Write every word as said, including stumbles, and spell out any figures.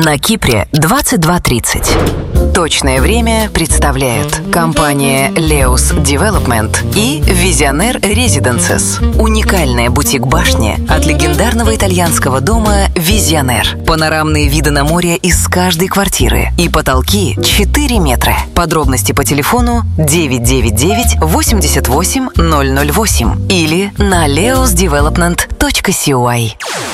На Кипре двадцать два тридцать. Точное время представляют компания Leos Development и Visionaire Residences. Уникальная бутик-башня от легендарного итальянского дома Visionaire. Панорамные виды на море из каждой квартиры и потолки четыре метра. Подробности по телефону девять девять девять восемьдесят восемь ноль ноль восемь или на leos development точка си ой.